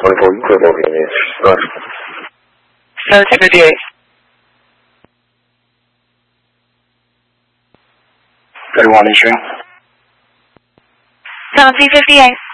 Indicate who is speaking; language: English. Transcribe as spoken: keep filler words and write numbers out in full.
Speaker 1: twenty-four, you could walk in there. Right.
Speaker 2: seventeen fifty-eight.
Speaker 1: thirty-one East Street.
Speaker 2: seventeen fifty-eight.